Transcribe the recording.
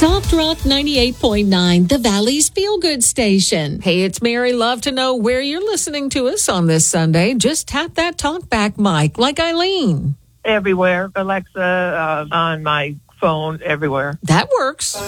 Soft Rock 98.9, the Valley's Feel Good Station. Hey, it's Mary. Love to know where you're listening to us on this Sunday. Just tap that talkback mic like Eileen. Everywhere. Alexa, on my phone, everywhere. That works.